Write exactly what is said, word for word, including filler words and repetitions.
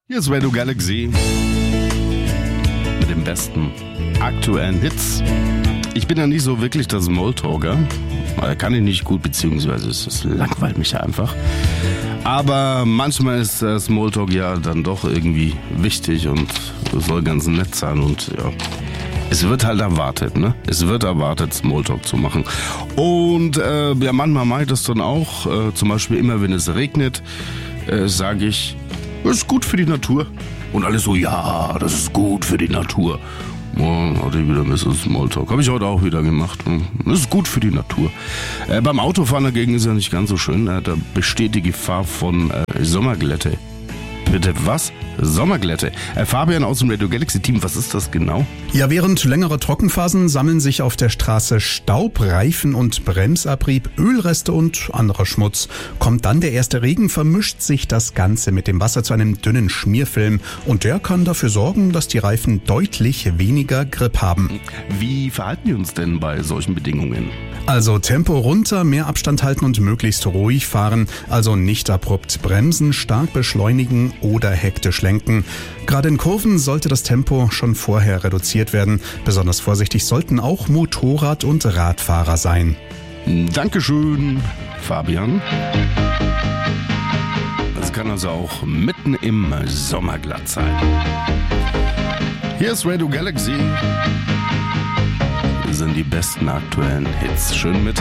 Hier ist Radio Galaxy mit den besten aktuellen Hits. Ich bin ja nicht so wirklich der Smalltalker. Kann ich nicht gut, beziehungsweise es, es langweilt mich einfach. Aber manchmal ist äh, Smalltalk ja dann doch irgendwie wichtig und soll ganz nett sein und ja. Es wird halt erwartet, ne? Es wird erwartet, Smalltalk zu machen. Und äh, ja, manchmal mache ich das dann auch. Äh, zum Beispiel immer, wenn es regnet, äh, sage ich, das ist gut für die Natur. Und alle so, ja, das ist gut für die Natur. Ja, hatte ich wieder ein bisschen Smalltalk. Habe ich heute auch wieder gemacht. Das ist gut für die Natur. Äh, beim Autofahren dagegen ist ja nicht ganz so schön. Äh, da besteht die Gefahr von äh, Sommerglätte. Bitte was? Sommerglätte. Äh, Fabian aus dem Radio Galaxy Team, was ist das genau? Ja, während längerer Trockenphasen sammeln sich auf der Straße Staub, Reifen- und Bremsabrieb, Ölreste und anderer Schmutz. Kommt dann der erste Regen, vermischt sich das Ganze mit dem Wasser zu einem dünnen Schmierfilm und der kann dafür sorgen, dass die Reifen deutlich weniger Grip haben. Wie verhalten wir uns denn bei solchen Bedingungen? Also Tempo runter, mehr Abstand halten und möglichst ruhig fahren, also nicht abrupt bremsen, stark beschleunigen oder hektisch lenken. Gerade in Kurven sollte das Tempo schon vorher reduziert werden. Besonders vorsichtig sollten auch Motorrad- und Radfahrer sein. Dankeschön, Fabian. Das kann also auch mitten im Sommer glatt sein. Hier ist Radio Galaxy. Hier sind die besten aktuellen Hits. Schön mit